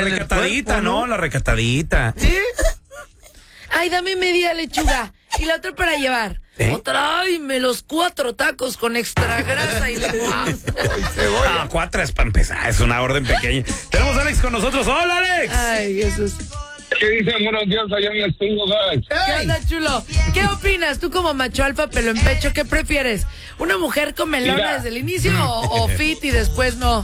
recatadita, ¿no? La recatadita. ¿Sí? Ay, dame media lechuga y la otra para llevar. Tráeme los 4 tacos con extra grasa y limón. Ah, 4 es para empezar, es una orden pequeña. Tenemos a Alex con nosotros. ¡Hola, Alex! Ay, Jesús. ¿Qué dicen? Buenos días allá en el estudio, guys. ¿Qué onda, chulo? ¿Qué opinas tú como macho alfa, pelo en pecho? ¿Qué prefieres? ¿Una mujer con melona Mira. desde el inicio o fit y después no?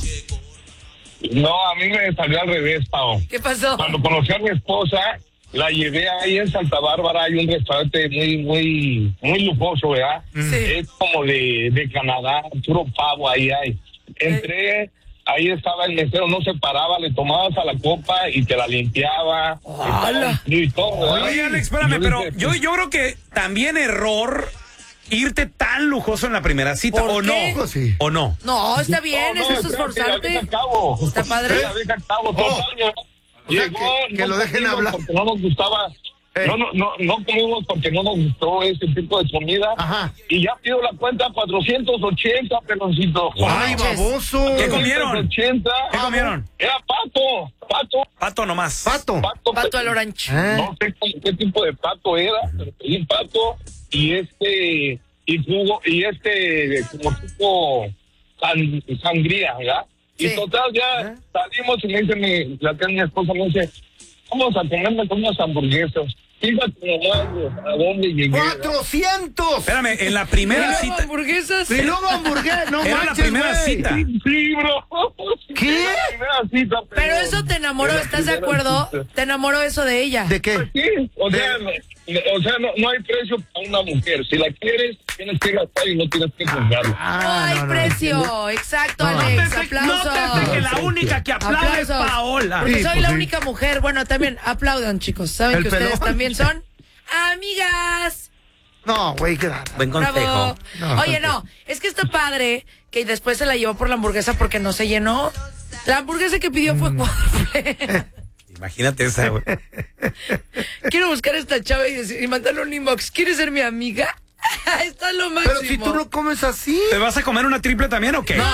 No, a mí me salió al revés, Pao. ¿Qué pasó? Cuando conocí a mi esposa, la llevé ahí en Santa Bárbara. Hay un restaurante muy lujoso, ¿verdad? Sí. Es como de Canadá, puro pavo ahí hay. Entré, ahí estaba el mesero, no se paraba, le tomabas a la copa y te la limpiaba. ¡Hala! Y todo, ¿verdad? Oye, Alex, espérame, Yo pero dije, yo creo que también error irte tan lujoso en la primera cita, ¿Por ¿o no? qué? Sí. ¿O no? No, está bien, no, eso es espérate, esforzarte. deja cabo. Está padre. Deja cabo, total, ya. O sea, Llegó, que lo dejen comimos hablar. porque no nos gustaba. No comimos porque no nos gustó ese tipo de comida. Ajá. Y ya pido la cuenta 480, peloncito. ¡Ay, baboso! ¿Qué comieron? 480. ¿Qué comieron? Era pato. Pato nomás. Pato. Pato al orange. No sé qué tipo de pato era, pero pedí un pato y jugo, y como tipo sangría, ¿verdad? Sí. Y total, ya salimos y me dice mi esposa, me dice, vamos a comerme con unas hamburguesas. Fíjate nomás a dónde llegué. ¡400! Espérame, en la ¿Y primera luego cita. hamburguesas? Y luego hamburguesa, no Era la manches, primera güey. cita. Sí, bro. ¿Qué? La primera cita, Pero eso te enamoró, la ¿estás de primera acuerdo? cita. Te enamoró eso de ella. ¿De qué? Sí, o sea, no hay precio para una mujer. Si la quieres, tienes que gastar y no tienes que juzgarla. No hay precio. Exacto, Alex. Aplausos. Nótese que la única que aplaude es Aplausos. Paola. Porque Sí, soy pues la sí. única mujer. Bueno, también aplaudan, chicos. Saben El que ustedes pelón. también son amigas. No, güey, qué da. Buen consejo. Bravo. No. Oye, no, es que está padre que después se la llevó por la hamburguesa porque no se llenó. La hamburguesa que pidió fue cuádruple. Imagínate esa, güey. Quiero buscar a esta chava y mandarle un inbox. ¿Quieres ser mi amiga? Está lo máximo. Pero si tú lo comes así. ¿Te vas a comer una triple también o qué? No.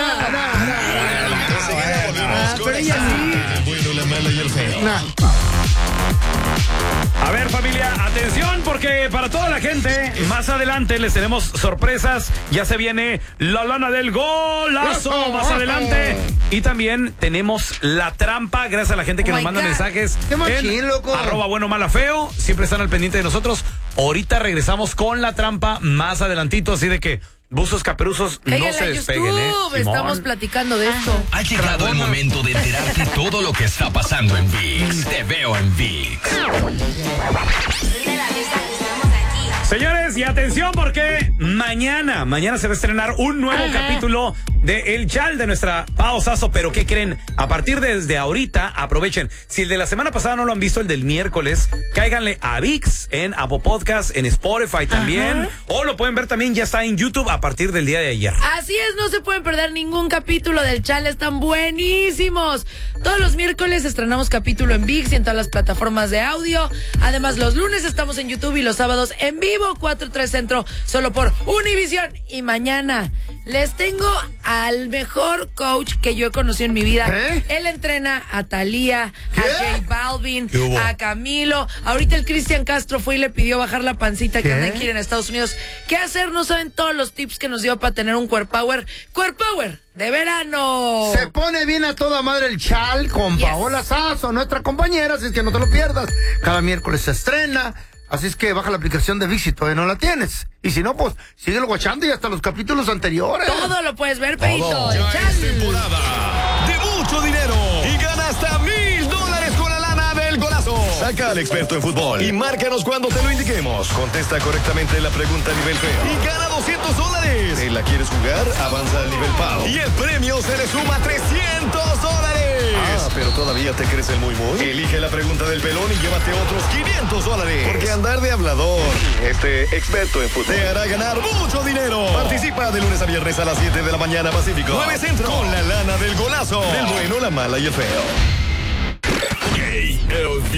Pero ella sí. Bueno, la mala y el feo. A ver, familia, atención, porque para toda la gente, más adelante les tenemos sorpresas. Ya se viene la lana del golazo más adelante. Y también tenemos la trampa, gracias a la gente que Oh nos my manda God. mensajes. Qué machín, loco. @buenomala_feo. Siempre están al pendiente de nosotros. Ahorita regresamos con la trampa más adelantito, así de que buzos caperuzos no Cáiganle se a despeguen, YouTube. Simón. Estamos platicando de esto. Ha llegado el momento de enterarte todo lo que está pasando en ViX. Te veo en ViX. Señores, y atención porque mañana se va a estrenar un nuevo capítulo de El Chal de nuestra Pao Sasso. Pero ¿qué creen? A partir desde ahorita, aprovechen. Si el de la semana pasada no lo han visto, el del miércoles, cáiganle a ViX en Apple Podcast, en Spotify también. O lo pueden ver también, ya está en YouTube a partir del día de ayer. Así es, no se pueden perder ningún capítulo del Chal, están buenísimos. Todos los miércoles estrenamos capítulo en ViX y en todas las plataformas de audio. Además, los lunes estamos en YouTube y los sábados en vivo, 4-3 Centro, solo por Univisión. Y mañana les tengo al mejor coach que yo he conocido en mi vida. Él entrena a Thalía, a J Balvin, a Camilo. Ahorita el Cristian Castro fue y le pidió bajar la pancita que anda aquí en Estados Unidos. ¿Qué hacer? No saben todos los tips que nos dio para tener un Core Power de verano. Se pone bien a toda madre el Chal con Paola Sasso, nuestra compañera, así es que no te lo pierdas. Cada miércoles se estrena. Así es que baja la aplicación de ViX si todavía no la tienes. Y si no, pues síguelo guachando y hasta los capítulos anteriores. Todo lo puedes ver, Peito. Ya es temporada de mucho dinero y gana hasta $1,000 con la lana del golazo. Saca al experto en fútbol y márcanos cuando te lo indiquemos. Contesta correctamente la pregunta a nivel feo y gana $200. ¿Te la quieres jugar? Avanza al nivel Pau y el premio se le suma $300. Ah, pero todavía te crees el muy. Elige la pregunta del pelón y llévate otros $500. Porque andar de hablador, experto en fútbol, te hará ganar mucho dinero. Participa de lunes a viernes a las 7 de la mañana Pacífico. 9 Centro. Con la lana del golazo. Del bueno, la mala y el feo.